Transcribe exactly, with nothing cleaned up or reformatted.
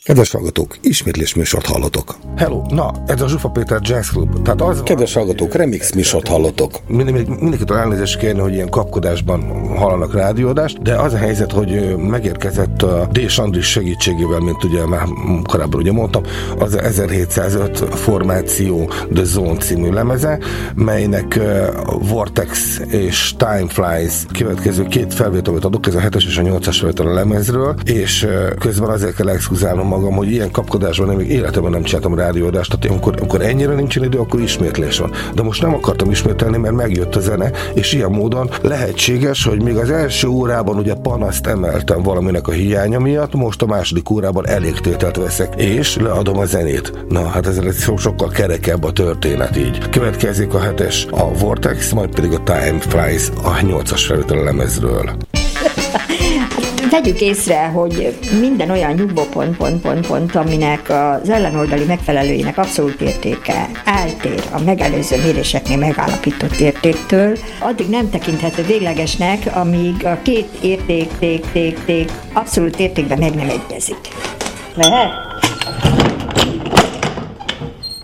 Kedves hallgatók, ismétlés műsort hallotok. Hello, na, ez a Zsufa Péter Jazz Club. Tehát az Kedves hallgatók, remix műsort hallotok. Mind, mindenkitől elnézést kérni, hogy ilyen kapkodásban hallanak rádióadást, de az a helyzet, hogy megérkezett a D. Andris segítségével, mint ugye már korábban ugye mondtam, az ezerhétszázöt formáció The Zone című lemeze, melynek Vortex és Time Flies következő két felvételet adok, ez a hetes és a nyolcas felvétel a lemezről, és közben azért kell exkluzálnom magam, hogy ilyen kapkodásban nem, még életemben nem csináltam rádióadást, tehát amikor, amikor ennyire nincsen idő, akkor ismétlés van. De most nem akartam ismételni, mert megjött a zene, és ilyen módon lehetséges, hogy még az első órában ugye panaszt emeltem valaminek a hiánya miatt, most a második órában elégtételt veszek, és leadom a zenét. Na, hát ez so- sokkal kerekebb a történet így. Következik a hetes a Vortex, majd pedig a Time Flies a nyolcas felvétel a lemezről. Vegyük észre, hogy minden olyan nyugvópont, pont, pont, pont, aminek az ellenoldali megfelelőjének abszolút értéke eltér a megelőző méréseknél megállapított értéktől, addig nem tekinthető véglegesnek, amíg a két érték, ték, ték, ték abszolút értékben meg nem egyezik. Lehet?